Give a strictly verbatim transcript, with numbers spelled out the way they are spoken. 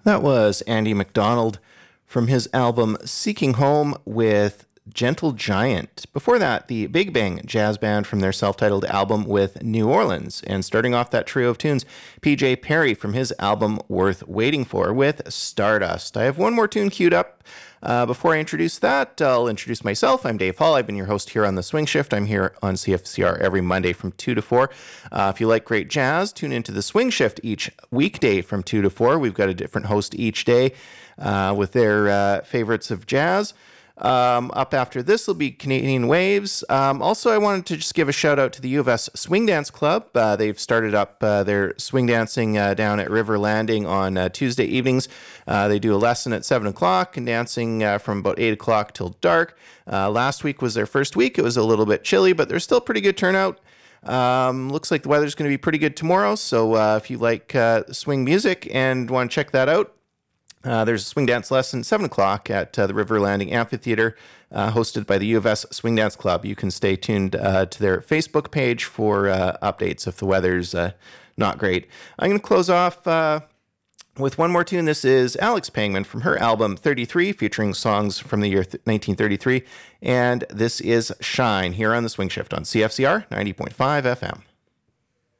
That was Andy McDonald from his album Seeking Home with Gentle Giant. Before that, the Big Bang Jazz Band from their self-titled album with New Orleans. And starting off that trio of tunes, P J Perry from his album Worth Waiting For with Stardust. I have one more tune queued up. Uh, before I introduce that, I'll introduce myself. I'm Dave Hall. I've been your host here on The Swing Shift. I'm here on C F C R every Monday from two to four. Uh, if you like great jazz, tune into The Swing Shift each weekday from two to four. We've got a different host each day uh, with their uh, favorites of jazz. Um, up after this will be Canadian Waves. Um, also, I wanted to just give a shout out to the U of S Swing Dance Club. Uh, they've started up uh, their swing dancing uh, down at River Landing on uh, Tuesday evenings. Uh, they do a lesson at seven o'clock and dancing uh, from about eight o'clock till dark. Uh, last week was their first week. It was a little bit chilly, but there's still pretty good turnout. Um, looks like the weather's going to be pretty good tomorrow. So uh, if you like uh, swing music and want to check that out, Uh, there's a swing dance lesson, seven o'clock at uh, the River Landing Amphitheater, uh, hosted by the U of S Swing Dance Club. You can stay tuned uh, to their Facebook page for uh, updates if the weather's uh, not great. I'm going to close off uh, with one more tune. This is Alex Pangman from her album thirty-three, featuring songs from the year th- nineteen thirty-three. And this is Shine here on the Swing Shift on C F C R ninety point five F M.